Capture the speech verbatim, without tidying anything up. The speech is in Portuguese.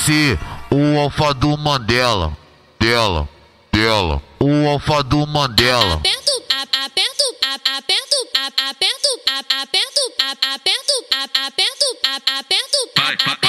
ser o alfa do Mandela, dela, dela, o alfa do Mandela. Aperto, a- aperto, a- aperto, a- aperto, a- aperto, a- aperto, a- aperto, a- aperto, a- aperto, a- aperto.